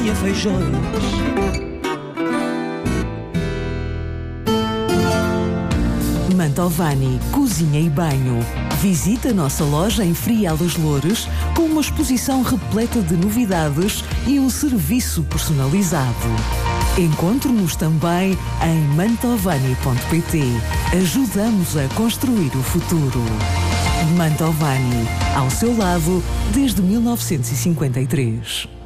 e feijões. Mantovani Cozinha e Banho. Visita a nossa loja em Frial dos Loures com uma exposição repleta de novidades e um serviço personalizado. Encontre-nos também em mantovani.pt. Ajudamos a construir o futuro. Mantovani, ao seu lado desde 1953.